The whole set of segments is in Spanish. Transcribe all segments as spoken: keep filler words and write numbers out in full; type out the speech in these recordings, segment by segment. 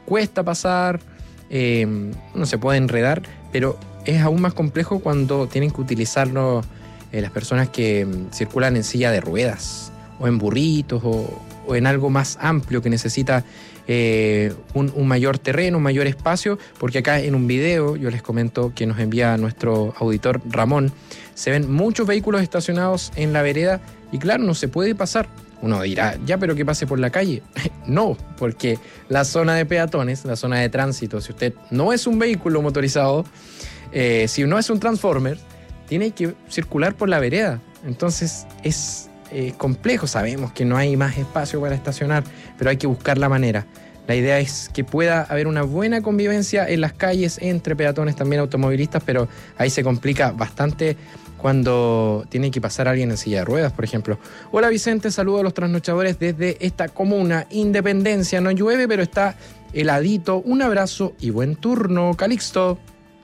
cuesta pasar, eh, uno se puede enredar, pero es aún más complejo cuando tienen que utilizarlo eh, las personas que mm, circulan en silla de ruedas, o en burritos, o, o en algo más amplio que necesita eh, un, un mayor terreno, un mayor espacio, porque acá en un video, yo les comento que nos envía nuestro auditor Ramón, se ven muchos vehículos estacionados en la vereda y claro, no se puede pasar. Uno dirá, ya, pero que pase por la calle. No, porque la zona de peatones, la zona de tránsito, si usted no es un vehículo motorizado, eh, si no es un Transformer, tiene que circular por la vereda. Entonces es eh, complejo, sabemos que no hay más espacio para estacionar, pero hay que buscar la manera. La idea es que pueda haber una buena convivencia en las calles entre peatones, también automovilistas, pero ahí se complica bastante cuando tiene que pasar alguien en silla de ruedas, por ejemplo. Hola Vicente, saludo a los trasnochadores desde esta comuna, Independencia. No llueve, pero está heladito. Un abrazo y buen turno, Calixto.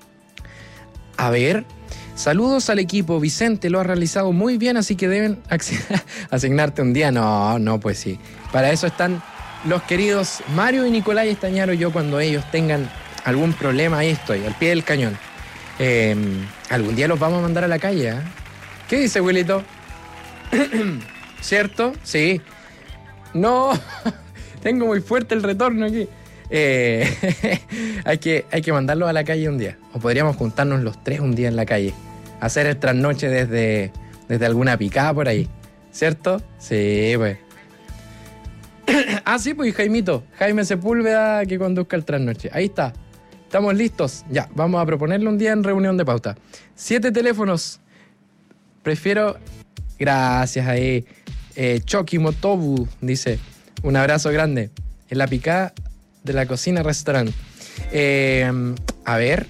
A ver, saludos al equipo. Vicente lo ha realizado muy bien, así que deben asignarte un día. No, no, pues sí. Para eso están los queridos Mario y Nicolás Estañaro. Yo cuando ellos tengan algún problema, ahí estoy, al pie del cañón. Eh, algún día los vamos a mandar a la calle, ¿eh? ¿Qué dice, Wilito? ¿Cierto? Sí. No, tengo muy fuerte el retorno aquí. Eh, hay que, hay que mandarlos a la calle un día. O podríamos juntarnos los tres un día en la calle. Hacer el trasnoche desde, desde alguna picada por ahí. ¿Cierto? Sí, pues. Ah, sí, pues, Jaimito. Jaime Sepúlveda que conduzca el trasnoche. Ahí está. ¿Estamos listos? Ya, vamos a proponerle un día en reunión de pauta. Siete teléfonos. Prefiero... Gracias ahí. Eh, Choki Motobu dice, un abrazo grande. En la picada de la cocina restaurante. Eh, a ver.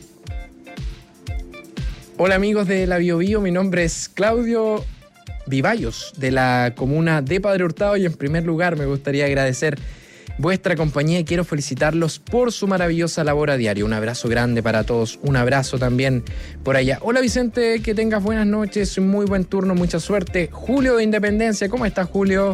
Hola amigos de la Bio Bio, mi nombre es Claudio Vivallos, de la comuna de Padre Hurtado, y en primer lugar me gustaría agradecer vuestra compañía y quiero felicitarlos por su maravillosa labor a diario. Un abrazo grande para todos, un abrazo también por allá. Hola Vicente, que tengas buenas noches, un muy buen turno, mucha suerte. Julio de Independencia, ¿cómo estás, Julio?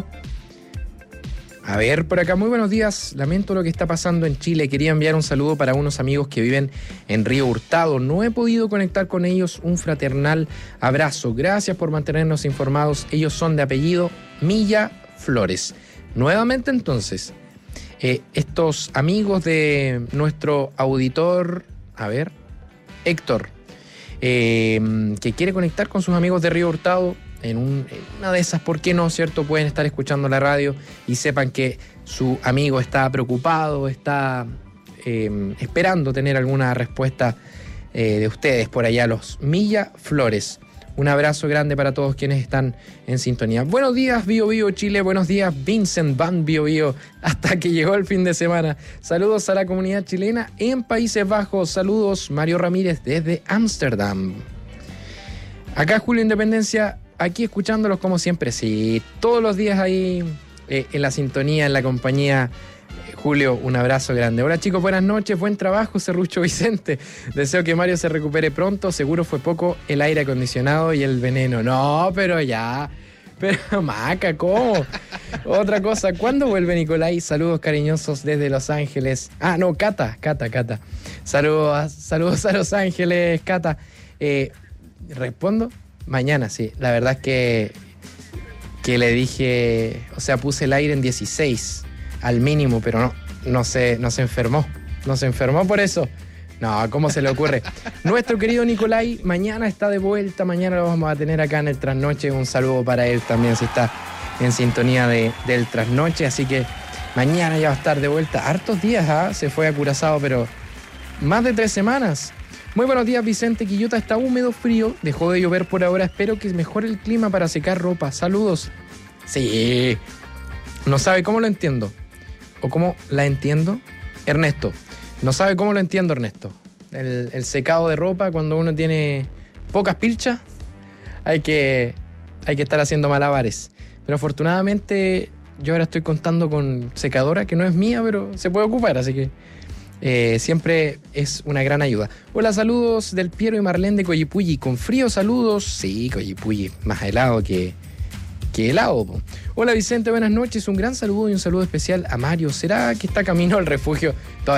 A ver, por acá, muy buenos días. Lamento lo que está pasando en Chile. Quería enviar un saludo para unos amigos que viven en Río Hurtado. No he podido conectar con ellos. Un fraternal abrazo. Gracias por mantenernos informados. Ellos son de apellido Milla Flores. Nuevamente entonces, eh, estos amigos de nuestro auditor, a ver, Héctor, eh, que quiere conectar con sus amigos de Río Hurtado. En, un, en una de esas, ¿por qué no? ¿Cierto? Pueden estar escuchando la radio y sepan que su amigo está preocupado, está eh, esperando tener alguna respuesta eh, de ustedes por allá, los Milla Flores. Un abrazo grande para todos quienes están en sintonía. Buenos días, Bio Bio Chile. Buenos días, Vincent Van Bio Bio. Hasta que llegó el fin de semana. Saludos a la comunidad chilena en Países Bajos. Saludos, Mario Ramírez desde Ámsterdam. Acá Julio Independencia, aquí escuchándolos como siempre, sí, todos los días ahí eh, en la sintonía, en la compañía. eh, Julio, un abrazo grande. Hola chicos, buenas noches, buen trabajo, Serrucho Vicente. Deseo que Mario se recupere pronto, seguro fue poco el aire acondicionado y el veneno. No, pero ya, pero Maca, ¿cómo? Otra cosa, ¿cuándo vuelve Nicolai? Saludos cariñosos desde Los Ángeles. Ah, no, Cata, Cata, Cata. Saludos, saludos a Los Ángeles, Cata. Eh, ¿Respondo? Mañana, sí. La verdad es que, que le dije, o sea, puse el aire en dieciséis al mínimo, pero no, no se, no se enfermó. No se enfermó por eso. No, ¿cómo se le ocurre? Nuestro querido Nicolai mañana está de vuelta, mañana lo vamos a tener acá en el Trasnoche. Un saludo para él también si está en sintonía de, del Trasnoche, así que mañana ya va a estar de vuelta. Hartos días, ¿ah? Se fue a Curazao, pero más de tres semanas. Muy buenos días, Vicente. Quillota está húmedo, frío. Dejó de llover por ahora. Espero que mejore el clima para secar ropa. Saludos. Sí. No sabe cómo lo entiendo. ¿O cómo la entiendo? Ernesto. No sabe cómo lo entiendo, Ernesto. El, el secado de ropa cuando uno tiene pocas pilchas. Hay que, hay que estar haciendo malabares. Pero afortunadamente yo ahora estoy contando con secadora que no es mía, pero se puede ocupar. Así que Eh, siempre es una gran ayuda. Hola, saludos del Piero y Marlene de Coyipulli. Con frío, saludos. Sí, Coyipulli, más helado que, que helado. Po. Hola Vicente, buenas noches. Un gran saludo y un saludo especial a Mario. ¿Será que está camino al refugio? Todavía